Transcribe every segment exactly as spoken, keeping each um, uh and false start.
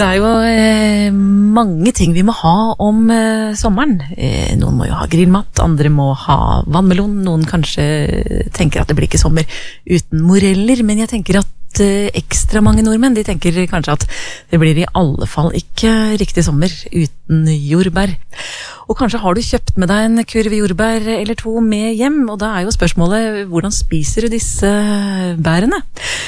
Det er jo eh, mange ting vi må ha om eh, sommeren. Eh, noen må jo ha grillmat, andre må ha vannmelon, noen kanskje tenker at det blir ikke sommer uten moreller, men jeg tenker at eh, ekstra mange nordmenn, de tenker kanskje at det blir i alle fall ikke riktig sommer uten jordbær. Og kanskje har du kjøpt med deg en kurv jordbær eller to med hjem, og da er jo spørsmålet, hvordan spiser du disse bærene?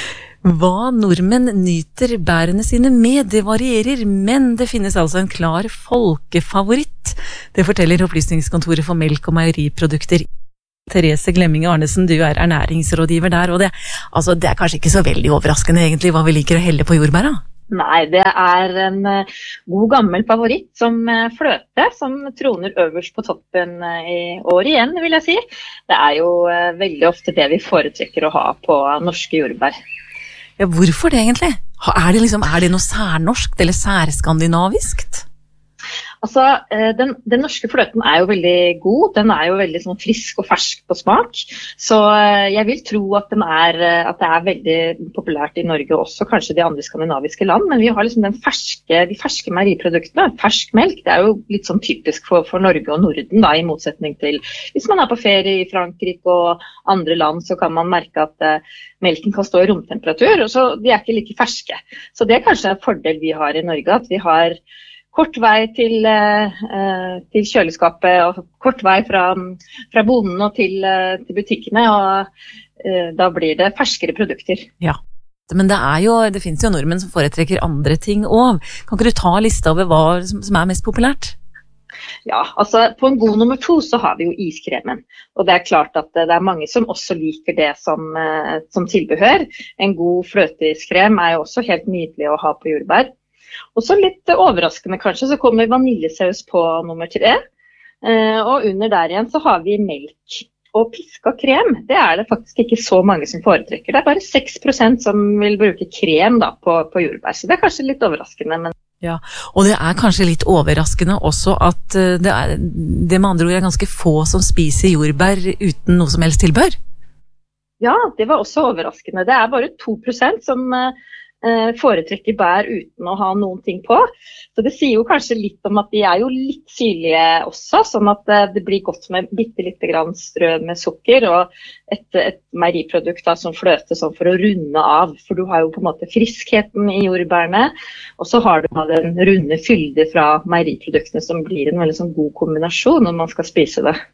Hva nordmenn nyter bærene sine med, det varierer, men det finnes altså en klar folkefavoritt. Det forteller Opplysningskontoret for melk- og meieriprodukter. Therese Glemming Arnesen, du er ernæringsrådgiver der, og det, altså, det er kanskje ikke så veldig overraskende egentlig hva vi liker å helle på jordbæra? Nei, det er en god gammel favoritt som fløte, som troner øverst på toppen i år igjen, vil jeg si. Det er jo veldig ofte det vi foretrekker å ha på norske jordbær. Ja, hvorfor det egentlig? Er det, liksom, er det noe særnorskt eller særskandinaviskt? Altså, den, den norske fløten er jo veldig god, den er jo veldig sånn, frisk og fersk på smak, så jeg vil tro at, den er, at det er veldig populært i Norge også, kanskje de andre skandinaviske land, men vi har liksom den ferske, de ferske meieriproduktene, fersk melk, det er jo litt sånn typisk for, for Norge og Norden da, i motsetning til hvis man er på ferie i Frankrike og andre land, så kan man merke at uh, melken kan stå i romtemperatur, og så de er ikke like ferske. Så det er kanskje en fordel vi har i Norge, at vi har kort vei til, uh, til kjøleskapet og kort vei fra, fra bonden og til, uh, til butikkene, og uh, da blir det ferskere produkter. Ja, men det, er jo, det finnes jo nordmenn som foretrekker andre ting også. Kan ikke du ta lista over hva som, som er mest populært? Ja, altså på en god nummer to så har vi jo iskremen, og det er klart at det er mange som også liker det som, uh, som tilbehør. En god fløteiskrem er jo også helt nydelig å ha på jordbær. Og så litt overraskende kanskje, så kommer vaniljesaus på nummer tre, og under der igjen så har vi melk og pisket krem. Det er det faktisk ikke så mange som foretrekker. Det er bare seks prosent som vil bruke krem da, på, på jordbær, så det er kanskje litt overraskende. Men ja, og det er kanskje litt overraskende også at det, er, det med andre ord er ganske få som spiser jordbær uten noe som helst tilbehør. Ja, det var også overraskende. Det er bare to prosent som foretrekker bær uten å ha noen ting på. Så det sier jo kanskje litt om at de er jo litt syrlige også, sånn at det blir godt med bitte litt grann strø med sukker og et, et meieriprodukt da, som fløte sånn for å runde av, for du har jo på en måte friskheten i jordbærene, og så har du da den runde fylde fra meieriproduktene som blir en veldig sånn god kombinasjon når man skal spise det.